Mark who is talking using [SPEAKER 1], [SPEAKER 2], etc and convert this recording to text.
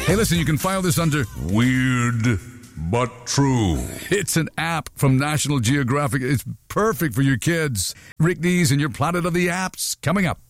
[SPEAKER 1] Hey, listen, you can file this under Weird But True. It's an app from National Geographic. It's perfect for your kids. Rick Dees and your Planet of the Apps coming up.